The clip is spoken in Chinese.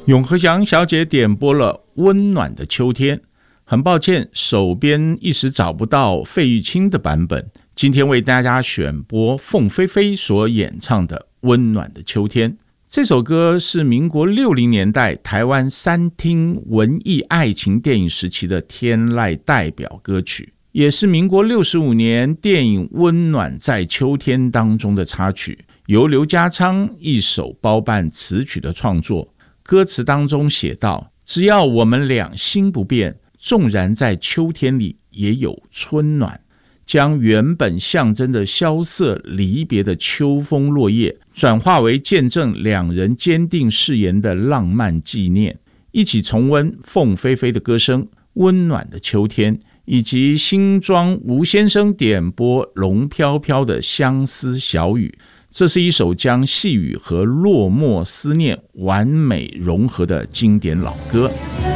永和祥小姐点播了《温暖的秋天》，很抱歉手边一时找不到费玉清的版本，今天为大家选播凤飞飞所演唱的《温暖的秋天》。这首歌是民国60年代台湾三厅文艺爱情电影时期的天籁代表歌曲，也是民国65年电影《温暖在秋天》当中的插曲，由刘家昌一手包办词曲的创作。歌词当中写道：只要我们俩心不变，纵然在秋天里也有春暖，将原本象征的萧瑟离别的秋风落叶转化为见证两人坚定誓言的浪漫纪念。一起重温凤飞飞的歌声《温暖的秋天》，以及新庄吴先生点播龙飘飘的相思小雨。这是一首将细雨和落寞思念完美融合的经典老歌。